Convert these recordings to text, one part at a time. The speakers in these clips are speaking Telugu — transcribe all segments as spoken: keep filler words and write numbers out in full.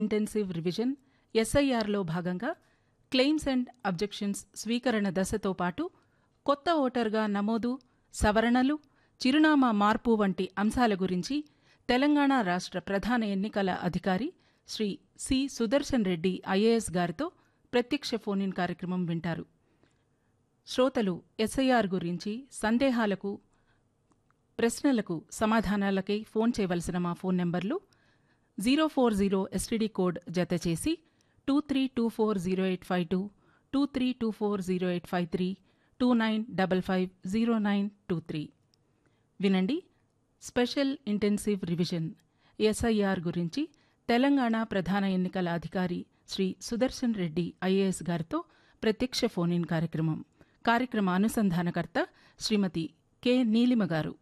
ఇంటెన్సివ్ రివిజన్ ఎస్ఐఆర్లో భాగంగా క్లెయిమ్స్ అండ్ అబ్జెక్షన్స్ స్వీకరణ దశతో పాటు కొత్త ఓటర్గా నమోదు, సవరణలు, చిరునామా మార్పు వంటి అంశాల గురించి తెలంగాణ రాష్ట్ర ప్రధాన ఎన్నికల అధికారి శ్రీ సి సుదర్శన్ రెడ్డి ఐఏఎస్ గారితో ప్రత్యక్ష ఫోన్ ఇన్ కార్యక్రమం వింటారు. శ్రోతలు ఎస్ఐఆర్ గురించి సందేహాలకు, ప్రశ్నలకు సమాధానాలకై ఫోన్ చేయవలసిన మా ఫోన్ నెంబర్లు zero four zero STD code జతచేసి two three two four zero eight five two, two three two four zero eight five three, two nine double five zero nine two three. వినండి, స్పెషల్ ఇంటెన్సివ్ రివిజన్ ఎస్ఐఆర్ గురించి తెలంగాణ ప్రధాన ఎన్నికల అధికారి శ్రీ సుదర్శన్ రెడ్డి ఐఏఎస్ గారితో ప్రత్యక్ష ఫోన్ ఇన్ కార్యక్రమం. కార్యక్రమ అనుసంధానకర్త శ్రీమతి కె నీలిమ గారు.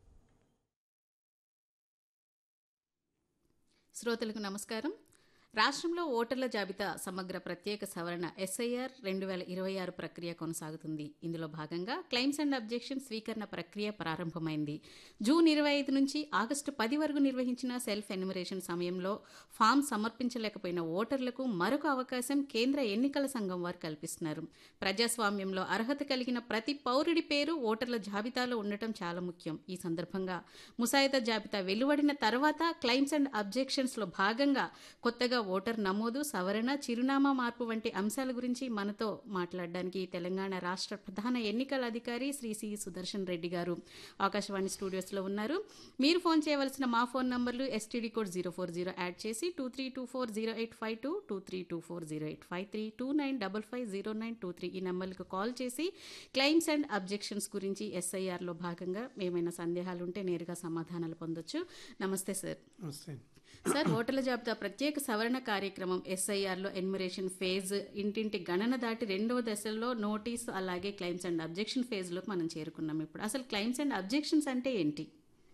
శ్రోతలకు నమస్కారం. రాష్ట్రంలో ఓటర్ల జాబితా సమగ్ర ప్రత్యేక సవరణ ఎస్ఐఆర్ రెండు వేల ఇరవై ఆరు ప్రక్రియ కొనసాగుతుంది. ఇందులో భాగంగా క్లెయిమ్స్ అండ్ అబ్జెక్షన్ స్వీకరణ ప్రక్రియ ప్రారంభమైంది. జూన్ ఇరవై ఐదు నుంచి ఆగస్టు పది వరకు నిర్వహించిన సెల్ఫ్ ఎన్యుమరేషన్ సమయంలో ఫామ్ సమర్పించలేకపోయిన ఓటర్లకు మరొక అవకాశం కేంద్ర ఎన్నికల సంఘం వారు కల్పిస్తున్నారు. ప్రజాస్వామ్యంలో అర్హత కలిగిన ప్రతి పౌరుడి పేరు ఓటర్ల జాబితాలో ఉండటం చాలా ముఖ్యం. ఈ సందర్భంగా ముసాయిదా జాబితా వెలువడిన తర్వాత క్లెయిమ్స్ అండ్ అబ్జెక్షన్స్లో భాగంగా కొత్తగా ఓటర్ నమోదు, సవరణ, చిరునామా మార్పు వంటి అంశాల గురించి మనతో మాట్లాడడానికి తెలంగాణ రాష్ట్ర ప్రధాన ఎన్నికల అధికారి శ్రీ సి సుదర్శన్ రెడ్డి గారు ఆకాశవాణి స్టూడియోస్లో ఉన్నారు. మీరు ఫోన్ చేయవలసిన మా ఫోన్ నంబర్లు STD code zero four zero add చేసి two three two four zero eight five two, two three two four zero eight five three, two nine double five zero nine two three ఈ నెంబర్లకు కాల్ చేసి క్లెయిమ్స్ అండ్ అబ్జెక్షన్స్ గురించి ఎస్ఐఆర్లో భాగంగా ఏమైనా సందేహాలు ఉంటే నేరుగా సమాధానాలు పొందొచ్చు. నమస్తే సార్. నమస్తే సార్, ఓటర్ల జాబితా ప్రత్యేక సవరణ కార్యక్రమం ఎస్ఐఆర్లో ఎన్యుమరేషన్ ఫేజ్, ఇంటింటి గణన దాటి రెండవ దశలో నోటీసు, అలాగే క్లెయిమ్స్ అండ్ అబ్జెక్షన్ ఫేజ్లోకి మనం చేరుకున్నాం. ఇప్పుడు అసలు క్లెయిమ్స్ అండ్ అబ్జెక్షన్స్ అంటే ఏంటి?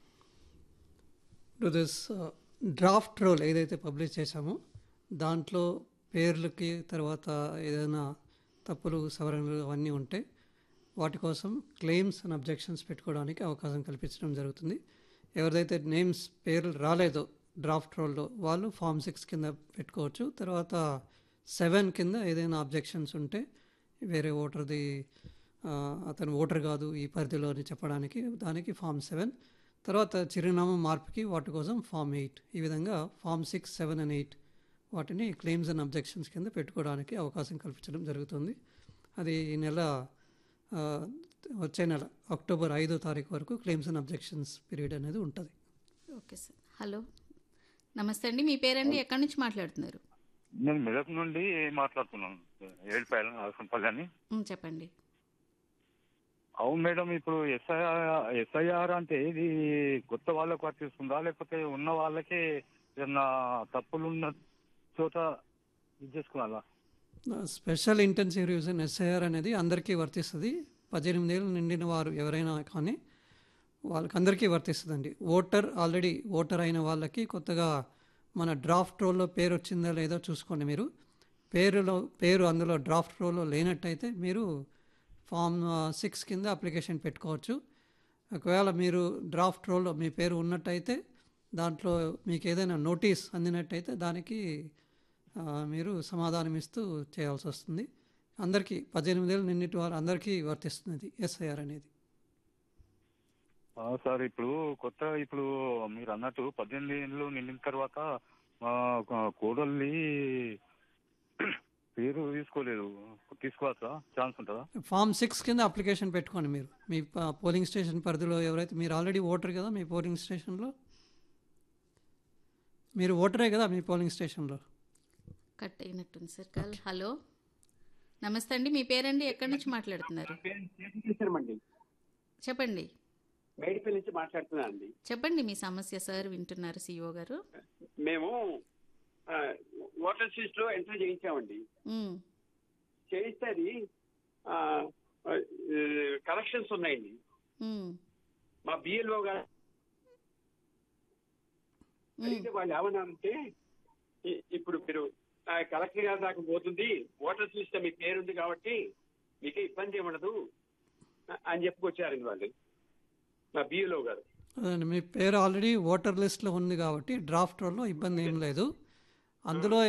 దిస్ డ్రాఫ్ట్ రోల్ ఏదైతే పబ్లిష్ చేశామో దాంట్లో పేర్లకి తర్వాత ఏదైనా తప్పులు, సవరణలు అవన్నీ ఉంటే వాటి కోసం క్లెయిమ్స్ అండ్ అబ్జెక్షన్స్ పెట్టుకోవడానికి అవకాశం కల్పించడం జరుగుతుంది. ఎవరిదైతే నేమ్స్ పేర్లు రాలేదో డ్రాఫ్ట్ రోల్లో వాళ్ళు ఫామ్ సిక్స్ కింద పెట్టుకోవచ్చు. తర్వాత సెవెన్ కింద ఏదైనా అబ్జెక్షన్స్ ఉంటే వేరే ఓటర్ది అతను ఓటర్ కాదు ఈ పరిధిలో అని చెప్పడానికి దానికి ఫామ్ సెవెన్, తర్వాత చిరునామా మార్పుకి వాటి కోసం ఫామ్ ఎయిట్. ఈ విధంగా form six, seven and eight వాటిని క్లెయిమ్స్ అండ్ అబ్జెక్షన్స్ కింద పెట్టుకోవడానికి అవకాశం కల్పించడం జరుగుతుంది. అది ఈ నెల వచ్చే నెల అక్టోబర్ ఐదో తారీఖు వరకు క్లెయిమ్స్ అండ్ అబ్జెక్షన్స్ పీరియడ్ అనేది ఉంటుంది. Okay sir. హలో, నమస్తే అండి. మీ పేరండి, ఎక్కడి నుంచి మాట్లాడుతున్నారు? నేను మెదక్ నుండి మాట్లాడుతున్నాను. ఏడుపాయల నరసింపల్లి అని. చెప్పండి. అవును మేడం, ఇప్పుడు ఎస్ఐఆర్ ఎస్ఐఆర్ అంటే ఇది కొత్త వాళ్ళకు వర్తిస్తుందా లేకపోతే ఉన్న వాళ్ళకే ఏదన్నా తప్పులు ఉన్న చోట ఇది చేసుకోవాలా? స్పెషల్ ఇంటెన్సివ్ రివిజన్ ఎస్ఐఆర్ అనేది అందరికీ వర్తిస్తుంది. పద్దెనిమిది ఏళ్ళు నిండిన వారు ఎవరైనా కానీ వాళ్ళకి అందరికీ వర్తిస్తుందండి. ఓటర్ ఆల్రెడీ ఓటర్ అయిన వాళ్ళకి కొత్తగా మన డ్రాఫ్ట్ రోల్లో పేరు వచ్చిందా లేదో చూసుకోండి. మీరు పేరులో పేరు అందులో డ్రాఫ్ట్ రోల్లో లేనట్టయితే మీరు ఫామ్ సిక్స్ కింద అప్లికేషన్ పెట్టుకోవచ్చు. ఒకవేళ మీరు డ్రాఫ్ట్ రోల్లో మీ పేరు ఉన్నట్టయితే దాంట్లో మీకు ఏదైనా నోటీస్ అందినట్టయితే దానికి మీరు సమాధానం ఇస్తూ చేయాల్సి వస్తుంది. అందరికీ పద్దెనిమిది ఏళ్ళు నిండిన వారు అందరికీ వర్తిస్తుంది ఎస్ఐఆర్ అనేది. సార్, ఇప్పుడు కొత్త ఇప్పుడు మీరు అన్నట్టు పద్దెనిమిది ఏళ్ళు నిండిన తర్వాత కోడల్ని పేరు తీసుకోలేదు, తీసుకోవచ్చా? ఛాన్స్ ఉంటుందా? ఫామ్ సిక్స్ కింద అప్లికేషన్ పెట్టుకోండి. మీరు మీ పోలింగ్ స్టేషన్ పరిధిలో ఎవరైతే మీరు ఆల్రెడీ ఓటర్ కదా మీ పోలింగ్ స్టేషన్లో మీరు ఓటరే కదా మీ పోలింగ్ స్టేషన్లో. కట్ అయినట్టుంది సార్ కాల్. హలో, నమస్తే అండి. మీ పేరండి, ఎక్కడి నుంచి మాట్లాడుతున్నారు? చెప్పండి. మేడిపల్లి నుంచి మాట్లాడుతున్నా అండి. చెప్పండి మీ సమస్య సార్, వింటున్నారు సిఇఓ గారు. మేము ఓటర్ లిస్ట్ లో ఎంట్రీ చేయించామండి. చేయిస్తే అది కరెక్షన్స్ ఉన్నాయండి. మా బిఎల్ఓ గారు అయితే వాళ్ళు ఏమన్నారంటే ఇప్పుడు మీరు కలెక్టర్ గారి దాకా పోతుంది, ఓటర్ లిస్ట్ మీ పేరుంది కాబట్టి మీకే ఇబ్బంది ఏమడదు అని చెప్పుకొచ్చారండి వాళ్ళు, నా బిఎల్ఓ గారు. మీ పేరు ఆల్రెడీ ఓటర్ లిస్ట్లో ఉంది కాబట్టి డ్రాఫ్ట్ రోల్లో ఇబ్బంది ఏం లేదు. అందులో